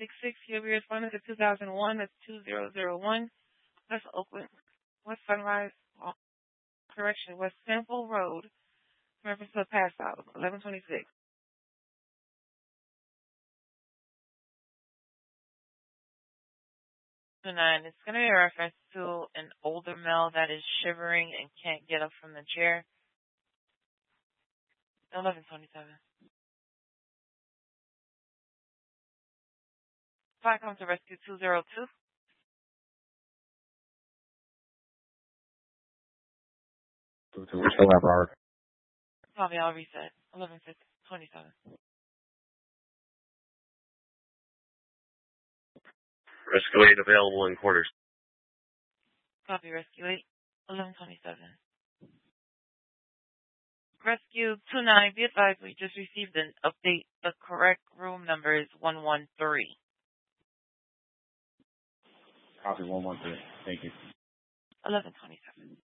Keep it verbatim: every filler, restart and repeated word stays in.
six six. You'll be responding to two thousand one. That's two zero zero one. That's Oakland. West Sunrise. Oh, correction. West Sample Road. Reference to a pass out. eleven twenty-six. Nine. It's going to be a reference to an older male that is shivering and can't get up from the chair. eleven twenty-seven. Fire come to rescue two zero two. To which however. Copy, I'll reset. eleven twenty-seven. Rescue eight available in quarters. Copy, Rescue eight. eleven twenty-seven. Rescue two nine, be advised we just received an update. The correct room number is one one three. Copy one one three. Thank you. eleven twenty-seven.